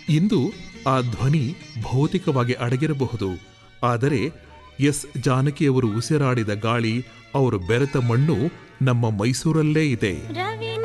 ಇಂದು ಆ ಧ್ವನಿ ಭೌತಿಕವಾಗಿ ಅಡಗಿರಬಹುದು, ಆದರೆ ಎಸ್ ಜಾನಕಿಯವರು ಉಸಿರಾಡಿದ ಗಾಳಿ, ಅವರು ಬೆರೆತ ಮಣ್ಣು ನಮ್ಮ ಮೈಸೂರಲ್ಲೇ ಇದೆ.